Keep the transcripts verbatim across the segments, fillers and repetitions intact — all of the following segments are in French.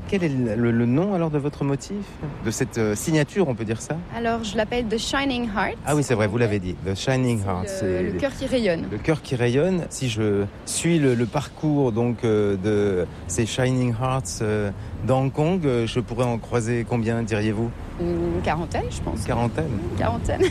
quel est le, le, le nom alors de votre motif? De cette euh, signature, on peut dire ça? Alors, je l'appelle The Shining Heart. Ah oui, c'est vrai, vous l'avez dit. The Shining Heart. Le, c'est le cœur qui rayonne. Le cœur qui rayonne. Si je suis le, le parcours donc, euh, de ces Shining Hearts euh, dans Hong Kong, euh, je pourrais en croiser combien, diriez-vous? Une quarantaine, je pense. Une quarantaine. Une quarantaine.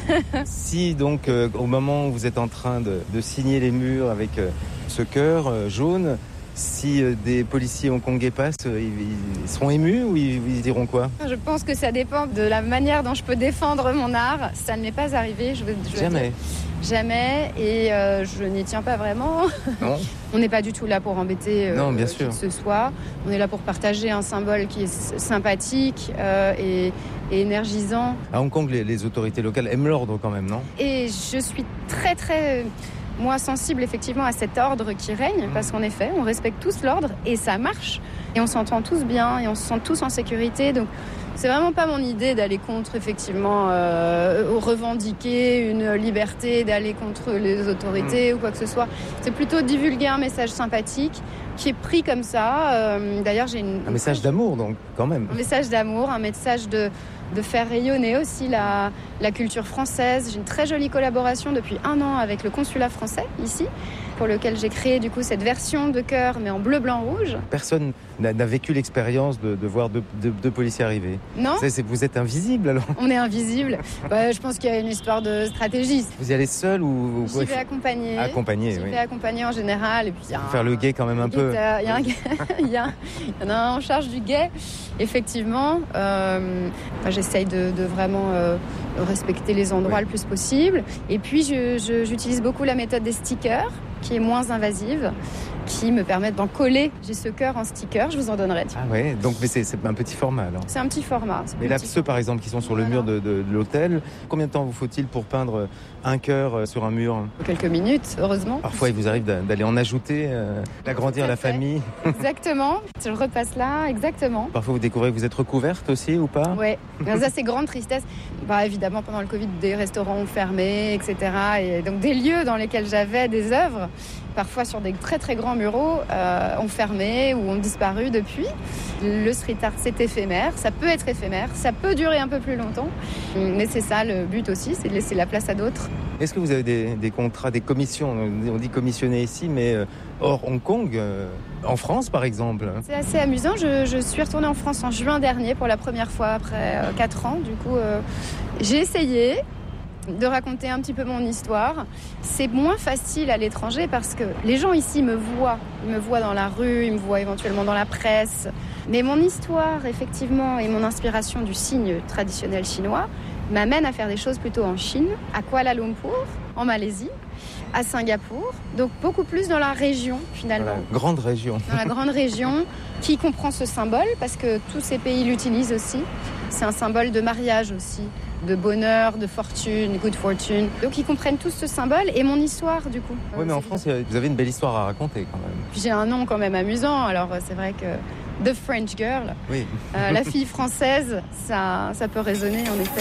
Si donc, euh, au moment où vous êtes en train de, de signer les murs avec euh, ce cœur euh, jaune, si euh, des policiers hongkongais passent, euh, ils, ils seront émus ou ils, ils diront quoi? Je pense que ça dépend de la manière dont je peux défendre mon art. Ça ne m'est pas arrivé. Je veux, je Jamais. Jamais. Et euh, je n'y tiens pas vraiment. Non. On n'est pas du tout là pour embêter euh, non, bien qui sûr. que ce soit. On est là pour partager un symbole qui est sympathique euh, et, et énergisant. À Hong Kong, les, les autorités locales aiment l'ordre quand même, non? Et je suis très très... moi, sensible effectivement à cet ordre qui règne, parce qu'en effet, on respecte tous l'ordre et ça marche. Et on s'entend tous bien et on se sent tous en sécurité. Donc, c'est vraiment pas mon idée d'aller contre, effectivement, euh, revendiquer une liberté, d'aller contre les autorités mmh. ou quoi que ce soit. C'est plutôt divulguer un message sympathique qui est pris comme ça. Euh, d'ailleurs, j'ai une... Un message d'amour, donc, quand même. Un message d'amour, un message de... de faire rayonner aussi la, la culture française. J'ai une très jolie collaboration depuis un an avec le consulat français, ici, pour lequel j'ai créé du coup cette version de cœur, mais en bleu, blanc, rouge. Personne n'a, n'a vécu l'expérience de, de voir deux, deux, deux policiers arriver. Non. C'est, c'est, vous êtes invisible, alors? On est invisible. Bah, je pense qu'il y a une histoire de stratégie. Vous y allez seul ou... J'y vais accompagner. Accompagner, J'y oui. vais accompagner en général. Et puis, il y a un... Faire le guet quand même un peu. Il y a un, il y a, il y en a un en charge du guet, effectivement. Euh, enfin, j'essaye de, de vraiment euh, respecter les endroits oui. le plus possible. Et puis, je, je, j'utilise beaucoup la méthode des stickers, qui est moins invasive, qui me permet d'en coller. J'ai ce cœur en sticker, je vous en donnerai. Ah ouais, donc mais c'est, c'est un petit format alors. C'est un petit format. Mais là, ceux par exemple qui sont sur voilà. le mur de, de, de l'hôtel, combien de temps vous faut-il pour peindre un cœur sur un mur? Quelques minutes, heureusement. Parfois, il vous arrive d'aller en ajouter, euh, d'agrandir la fait. famille. Exactement, je repasse là, exactement. Parfois, vous découvrez que vous êtes recouverte aussi ou pas? Oui, ça c'est grande tristesse. Bah, évidemment, pendant le Covid, des restaurants ont fermé, et cetera. Et donc des lieux dans lesquels j'avais des œuvres, parfois sur des très très grands muraux, euh, ont fermé ou ont disparu depuis. Le street art, c'est éphémère, ça peut être éphémère, ça peut durer un peu plus longtemps, mais c'est ça le but aussi, c'est de laisser la place à d'autres. Est-ce que vous avez des, des contrats, des commissions, on dit commissionner ici, mais hors Hong Kong, euh, en France par exemple? C'est assez amusant, je, je suis retournée en France en juin dernier pour la première fois après euh, quatre ans, du coup euh, j'ai essayé de raconter un petit peu mon histoire. C'est moins facile à l'étranger parce que les gens ici me voient. Ils me voient dans la rue, ils me voient éventuellement dans la presse. Mais mon histoire, effectivement, et mon inspiration du signe traditionnel chinois m'amène à faire des choses plutôt en Chine, à Kuala Lumpur, en Malaisie, à Singapour. Donc beaucoup plus dans la région, finalement. Dans la grande région. Dans la grande région, qui comprend ce symbole, parce que tous ces pays l'utilisent aussi. C'est un symbole de mariage aussi, de bonheur, de fortune, good fortune. Donc ils comprennent tous ce symbole et mon histoire du coup. Oui, mais en France, vous avez une belle histoire à raconter quand même. Puis j'ai un nom quand même amusant, alors c'est vrai que The French Girl, oui. euh, la fille française, ça, ça peut résonner en effet.